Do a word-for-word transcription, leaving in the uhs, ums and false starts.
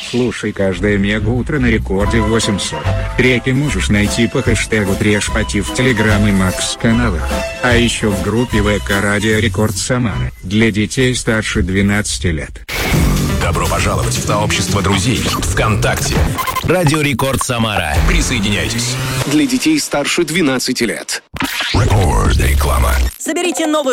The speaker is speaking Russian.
Слушай каждое мега-утро на рекорде восемьсот. Треки можешь найти по хэштегу Трешпати в Телеграм и Макс-каналах. А еще в группе ВК Радио Рекорд Самара для детей старше двенадцати лет. Добро пожаловать в сообщество друзей ВКонтакте. Радио Рекорд Самара. Присоединяйтесь. Для детей старше двенадцати лет. Рекорд реклама. Соберите новый